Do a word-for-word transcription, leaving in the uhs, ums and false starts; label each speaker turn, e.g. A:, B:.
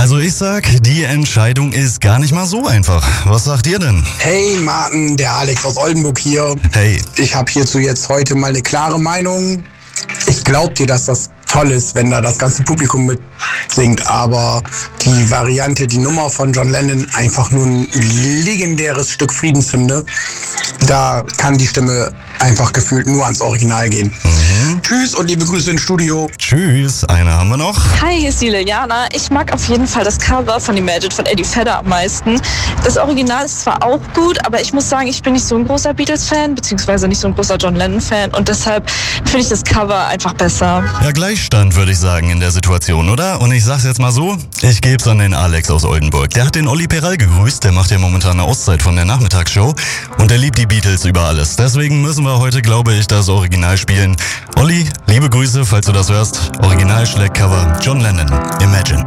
A: Also ich sag, die Entscheidung ist gar nicht mal so einfach. Was sagt ihr denn?
B: Hey Martin, der Alex aus Oldenburg hier.
A: Hey.
B: Ich habe hierzu jetzt heute mal eine klare Meinung. Ich glaub dir, dass das toll ist, wenn da das ganze Publikum mitsingt, aber die Variante, die Nummer von John Lennon, einfach nur ein legendäres Stück Friedenshymne. Da kann die Stimme einfach gefühlt nur ans Original gehen.
A: Mhm.
B: Tschüss und liebe Grüße ins Studio.
A: Tschüss, eine haben wir noch.
C: Hi, hier ist die Liliana. Ich mag auf jeden Fall das Cover von Imagine von Eddie Vedder am meisten. Das Original ist zwar auch gut, aber ich muss sagen, ich bin nicht so ein großer Beatles-Fan, beziehungsweise nicht so ein großer John Lennon-Fan und deshalb finde ich das Cover einfach besser.
A: Ja, Gleichstand würde ich sagen in der Situation, oder? Und ich sag's jetzt mal so, ich geb's an den Alex aus Oldenburg. Der hat den Olli Peral gegrüßt, der macht ja momentan eine Auszeit von der Nachmittagsshow und der liebt die Beatles über alles. Deswegen müssen wir heute, glaube ich, das Original spielen. Olli, liebe Grüße, falls du das hörst. Original-Schleck-Cover John Lennon, Imagine.